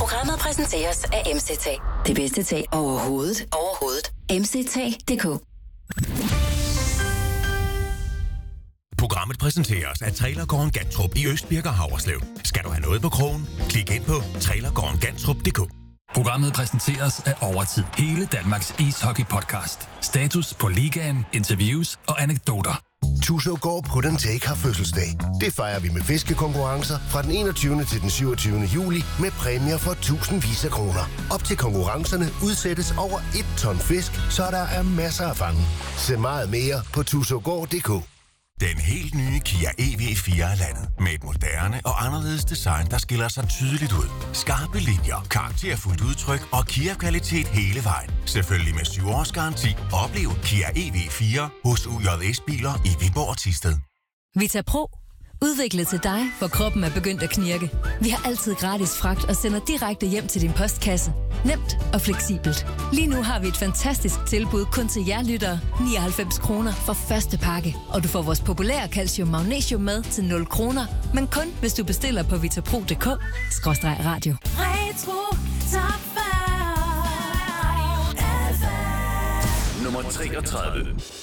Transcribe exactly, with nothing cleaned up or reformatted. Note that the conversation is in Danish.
Programmet præsenteres af M C T. Det bedste tag overhovedet. Overhovedet. M C T punktum d k. Programmet præsenteres af Trailergården Gantrup i Østbirk og Havreslev. Skal du have noget på krogen? Klik ind på trailergården gantrup punktum d k. Programmet præsenteres af Overtid. Hele Danmarks ishockey-podcast. Status på ligaen, interviews og anekdoter. Tusågård Put and Take har fødselsdag. Det fejrer vi med fiskekonkurrencer fra den enogtyvende til den syvogtyvende juli med præmier for tusindvis af kroner. Op til konkurrencerne udsættes over et ton fisk, så der er masser af fange. Se meget mere på tusågård punktum d k. Den helt nye Kia E V fire er landet. Med et moderne og anderledes design, der skiller sig tydeligt ud. Skarpe linjer, karakterfuldt udtryk og Kia-kvalitet hele vejen. Selvfølgelig med syv års garanti. Oplev Kia E V fire hos U J S-biler i Viborg og Thisted. VitaPro. Udviklet til dig, hvor kroppen er begyndt at knirke. Vi har altid gratis fragt og sender direkte hjem til din postkasse. Nemt og fleksibelt. Lige nu har vi et fantastisk tilbud kun til jer lyttere. nioghalvfems kroner for første pakke. Og du får vores populære calcium magnesium med til nul kroner. Men kun hvis du bestiller på vitapro punktum d k skråstreg radio. Retro Top fyrre. Nummer treogtredive.